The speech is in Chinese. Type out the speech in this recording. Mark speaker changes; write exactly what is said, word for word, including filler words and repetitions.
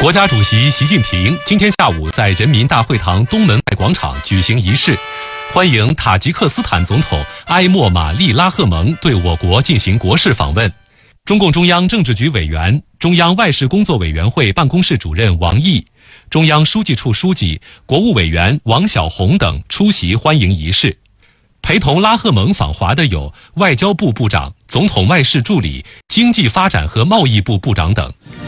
Speaker 1: 国家主席习近平今天下午在人民大会堂东门外广场举行仪式，欢迎塔吉克斯坦总统埃莫玛丽拉赫蒙对我国进行国事访问。中共中央政治局委员、中央外事工作委员会办公室主任王毅、中央书记处书记、国务委员王晓红等出席欢迎仪式。陪同拉赫蒙访华的有外交部部长、总统外事助理、经济发展和贸易部部长等。